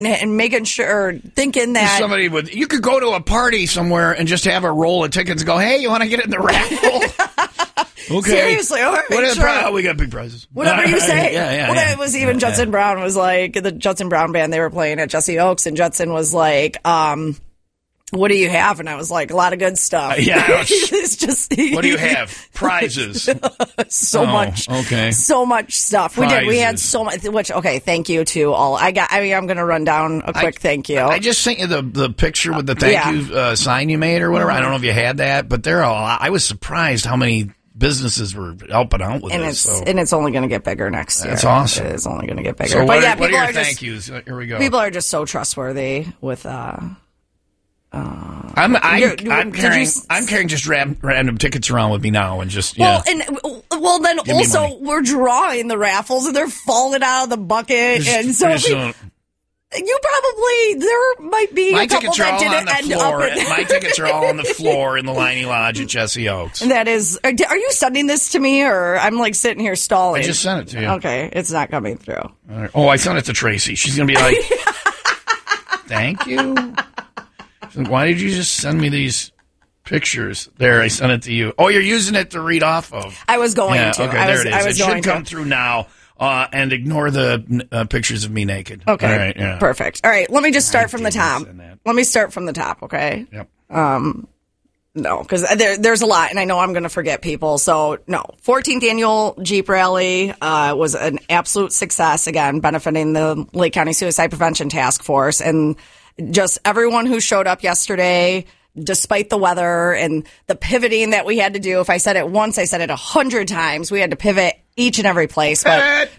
and making sure, thinking that somebody you could go to a party somewhere and just have a roll of tickets and go, hey, you want to get in the raffle? Okay. Seriously, all right, sure. We got big prizes. Whatever you say. Yeah. It was even Judson Brown was like, the Judson Brown band, they were playing at Jesse Oaks, and Judson was like, what do you have? And I was like, a lot of good stuff. It's just. What do you have? Prizes. So much. Okay. So much stuff. Prizes. We had so much, okay, thank you to all. I'm going to run down a quick thank you. I just sent you the picture with the thank you sign you made or whatever. I don't know if you had that, but I was surprised how many businesses were helping out with this. And it's only going to get bigger next year. That's awesome. It's only going to get bigger. So but what are your thank yous? Here we go. People are just so trustworthy with, I'm carrying just random tickets around with me now and just then also we're drawing the raffles and they're falling out of the bucket and so you probably there might be a couple that didn't end up. My tickets are all on the floor in the Liney Lodge at Jesse Oaks. And that is, are you sending this to me or I'm like sitting here stalling? I just sent it to you. Okay, it's not coming through. All right. Oh, I sent it to Tracy. She's gonna be like, "Thank you." Why did you just send me these pictures? There, I sent it to you. Oh, you're using it to read off of. I was going to. Okay, there it is. It should come through now. And ignore the pictures of me naked. Okay, all right, yeah. Perfect. All right, let me just start from the top. Let me start from the top, okay? Yep. No, because there's a lot, and I know I'm going to forget people. So, no. 14th Annual Jeep Rally was an absolute success, again, benefiting the Lake County Suicide Prevention Task Force. And just everyone who showed up yesterday, despite the weather and the pivoting that we had to do. If I said it once, I said it 100 times. We had to pivot each and every place. Pivot!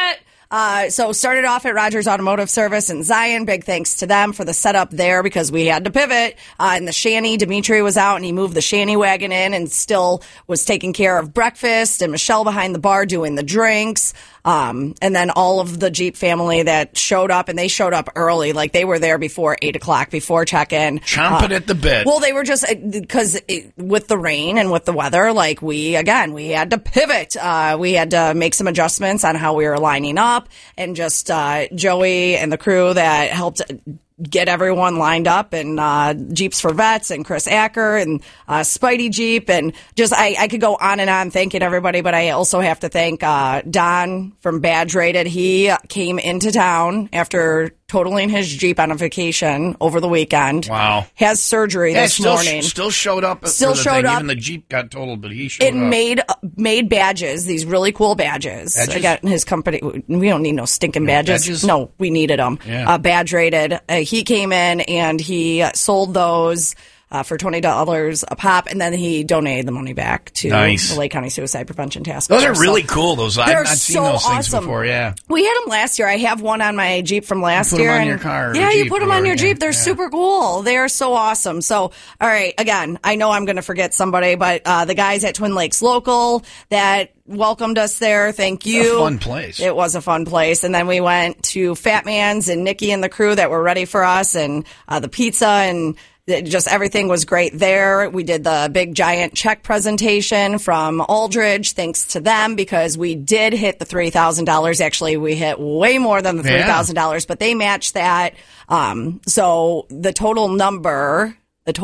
So started off at Rogers Automotive Service in Zion. Big thanks to them for the setup there because we had to pivot. And the Shanny, Dimitri was out and he moved the Shanny wagon in and still was taking care of breakfast, and Michelle behind the bar doing the drinks. And then all of the Jeep family that showed up, and they showed up early. Like they were there before 8 o'clock, before check-in. Chomping at the bit. Well, they were just, because with the rain and with the weather, like we had to pivot. We had to make some adjustments on how we were lining up, and just Joey and the crew that helped get everyone lined up, and Jeeps for Vets and Chris Acker and Spidey Jeep, and just I could go on and on thanking everybody, but I also have to thank Don from Badge Rated. He came into town after totaling his Jeep on a vacation over the weekend. Wow. Has surgery this morning. Still showed up. Still showed up. Even the Jeep got totaled, but he showed up. Made badges, these really cool badges. I got in his company. We don't need no stinking badges. No, we needed them. Yeah. Badge Rated. He came in and he sold those for $20 a pop, and then he donated the money back to the Lake County Suicide Prevention Task Force. Those are really cool. Those I've not seen those things awesome. before. Yeah, we had them last year. I have one on my Jeep from last year. You put them on your car. Yeah, you put them on your Jeep. They're super cool. They are so awesome. So, all right, again, I know I'm going to forget somebody, but the guys at Twin Lakes Local that welcomed us there, thank you. It's a fun place. It was a fun place. And then we went to Fat Man's and Nikki and the crew that were ready for us, and the pizza, and just everything was great there. We did the big giant check presentation from Aldridge. Thanks to them, because we did hit the $3,000. Actually, we hit way more than the $3,000, but they matched that. So the total number with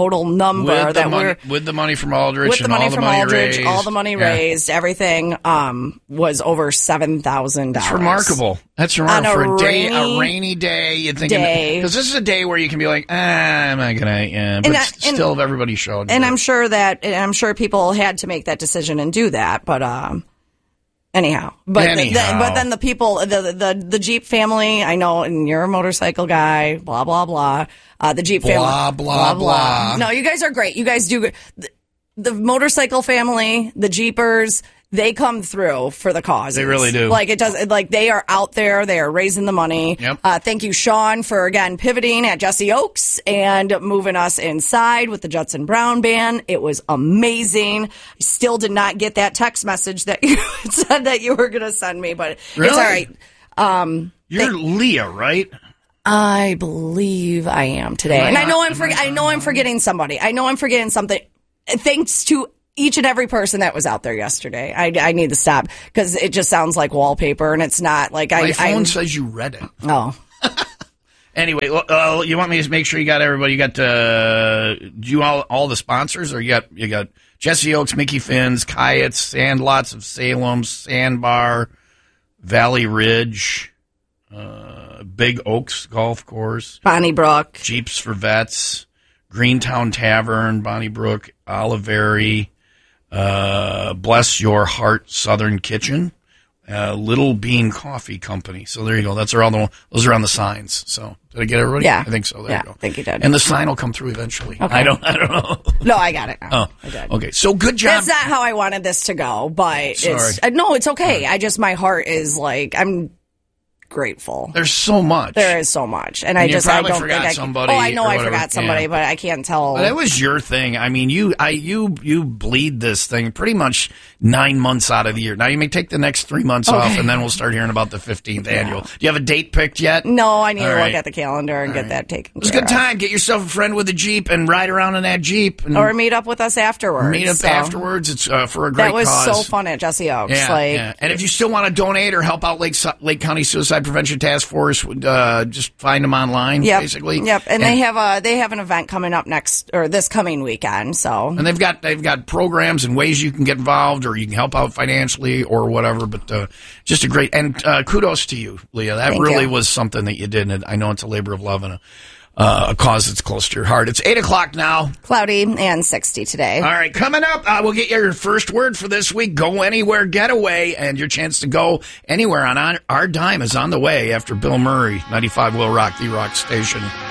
the money from Aldridge, all the money raised, everything was over $7,000. That's remarkable. That's remarkable for a rainy day. You'd think, because this is a day where you can be like, I'm not gonna, but still everybody showed. And I'm sure people had to make that decision and do that, but Anyhow, but then the people, the Jeep family, I know, and you're a motorcycle guy, blah blah blah. The Jeep family, blah blah blah. No, you guys are great. You guys do the motorcycle family, the Jeepers. They come through for the cause. They really do. Like it does. Like they are out there. They are raising the money. Yep. Thank you, Sean, for again pivoting at Jesse Oaks and moving us inside with the Judson Brown band. It was amazing. I still did not get that text message that you said that you were going to send me, but really? It's all right. You're Leah, right? I believe I am today, and I know I'm forgetting somebody. I know I'm forgetting something. Thanks to each and every person that was out there yesterday. I need to stop because it just sounds like wallpaper, and it's not like my phone says you read it. Oh. Anyway, you want me to make sure you got everybody? You got you all the sponsors, or you got Jesse Oaks, Mickey Finn's, Kayet's, Sandlots of Salem, Sandbar, Valley Ridge, Big Oaks Golf Course, Bonnybrook, Jeeps for Vets, Greentown Tavern, Bonnybrook, Oliveri, Bless Your Heart Southern Kitchen, Little Bean Coffee Company. So there you go. Those are on the signs. So did I get everybody? Yeah, I think so. There you go. I think you did. And the sign will come through eventually. Okay. I don't know. No, I got it now. Oh, I did. Okay. So good job. That's not how I wanted this to go, but Sorry. it's okay. My heart is like, I'm grateful. There's so much. There is so much. And I you don't probably think forgot I can. somebody Oh, I know or I whatever. forgot somebody, Yeah. but I can't tell. But that was your thing. I mean, you bleed this thing pretty much 9 months out of the year. Now you may take the next 3 months off, and then we'll start hearing about the 15th annual. Do you have a date picked yet? No, I need All to right. look at the calendar and get that taken It was a care good time. Get yourself a friend with a Jeep and ride around in that Jeep. And Or meet up with us afterwards. meet up So, afterwards. It's for a great That was cause. so fun at Jesse Oaks. Yeah, yeah. And if you still want to donate or help out Lake County Suicide Prevention Task Force, just find them online, basically. Yep. And they have an event coming up this coming weekend. So And they've got programs and ways you can get involved, or you can help out financially or whatever. But just a great, and kudos to you, Leah. That Thank really you. was something that you did. And I know it's a labor of love and a cause that's close to your heart. It's 8:00 now. cloudy and 60 today. All right, coming up, we'll get your first word for this week. Go Anywhere Getaway, and your chance to go anywhere on our dime is on the way after Bill Murray, 95 Will Rock, the Rock Station.